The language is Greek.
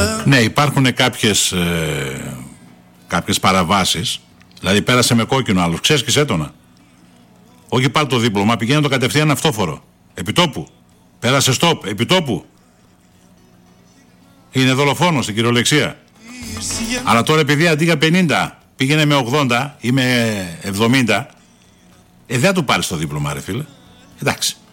Ναι, υπάρχουν κάποιες παραβάσεις. Δηλαδή πέρασε με κόκκινο άλλος, ξέσκησε έτονα. Όχι πάλι το δίπλωμα, πηγαίνει το κατευθείαν αυτόφορο. Επιτόπου. Πέρασε στόπ, επιτόπου. Είναι δολοφόνος στην κυριολεξία. Αλλά τώρα επειδή αντί για 50 πήγαινε με 80 ή με 70, δεν θα του πάρεις το δίπλωμα, ρε φίλε. Εντάξει.